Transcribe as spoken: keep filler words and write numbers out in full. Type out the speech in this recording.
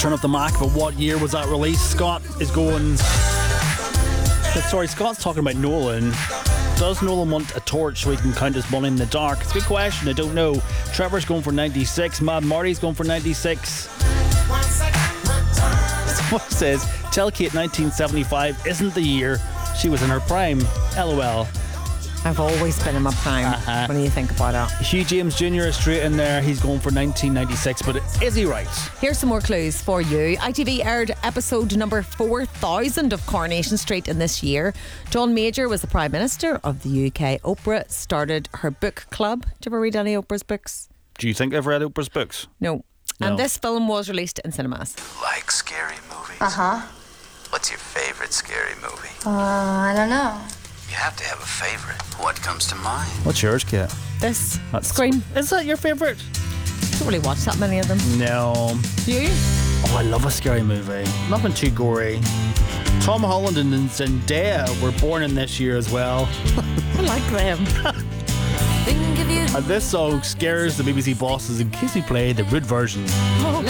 Turn Up the Mac, but what year was that released? Scott is going... Sorry, Scott's talking about Nolan. Does Nolan want a torch so he can count his money in the dark? It's a good question, I don't know. Trevor's going for ninety-six, Mad Marty's going for ninety-six. Someone says, tell Kate nineteen seventy-five isn't the year she was in her prime. LOL. I've always been in my prime. Uh-huh. When you think about it. Hugh James Junior is straight in there. He's going for nineteen ninety-six, but is he right? Here's some more clues for you. I T V aired episode number four thousand of Coronation Street in this year. John Major was the Prime Minister of the U K. Oprah started her book club. Did you ever read any Oprah's books? Do you think I've read Oprah's books? No. No. And this film was released in cinemas. Like scary movies? Uh-huh. What's your favorite scary movie? Uh, I don't know. You have to have a favorite. What comes to mind? What's yours, Kate? This. That's Scream. Is that your favourite? Don't really watch that many of them. No. You? Oh, I love a scary movie. Nothing too gory. Tom Holland and Zendaya were born in this year as well. I like them. And this song scares the B B C bosses in case we play the rude version. Oh,